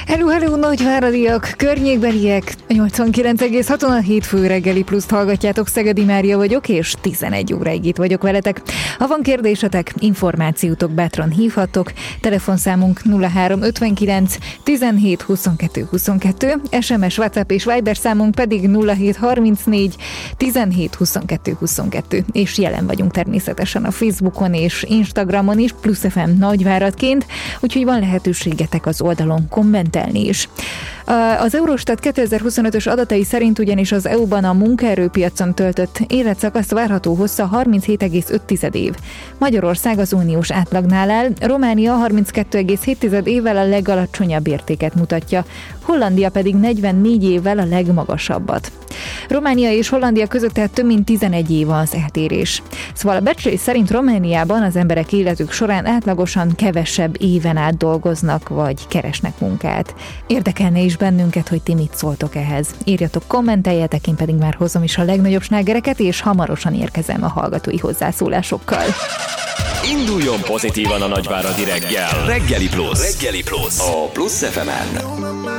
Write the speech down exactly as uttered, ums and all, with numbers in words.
Hello, hello, nagyváradiak, környékbeliek, nyolcvankilenc egész haton a hétfő reggeli pluszt hallgatjátok, Szegedi Mária vagyok, és tizenegy óráig itt vagyok veletek. Ha van kérdésetek, információtok, bátran hívhattok, telefonszámunk nulla három ötvenkilenc tizenhét huszonkettő huszonkettő, es em es, WhatsApp és Viber számunk pedig nulla hét harmincnégy tizenhét huszonkettő huszonkettő, és jelen vagyunk természetesen a Facebookon és Instagramon is, Plusz ef em nagyváradként, úgyhogy van lehetőségetek az oldalon kommentelni is. Az Eurostat kétezer-huszonötös adatai szerint ugyanis az é u-ban a munkaerőpiacon töltött életszakasz várható hossza harminchét egész öt év. Magyarország az uniós átlagnál áll, Románia harminckettő egész hét évvel a legalacsonyabb értéket mutatja, Hollandia pedig negyvennégy évvel a legmagasabbat. Románia és Hollandia között tehát több mint tizenegy év az eltérés. Szóval a becslés szerint Romániában az emberek életük során átlagosan kevesebb éven át dolgoznak, vagy keresnek munkát. Érdekelne is bennünket, hogy ti mit szóltok ehhez. Írjatok, kommenteljetek, én pedig már hozom is a legnagyobb slágereket, és hamarosan érkezem a hallgatói hozzászólásokkal. Induljon pozitívan a nagyváradi reggel. Reggeli Plusz. Reggeli Plusz. A Plusz ef emen.